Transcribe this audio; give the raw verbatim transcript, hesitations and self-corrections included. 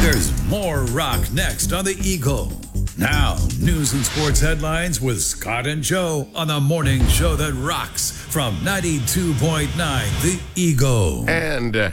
There's more rock next on the Eagle. Now, news and sports headlines with Scott and Joe on the morning show that rocks from ninety-two point nine The Eagle. And uh,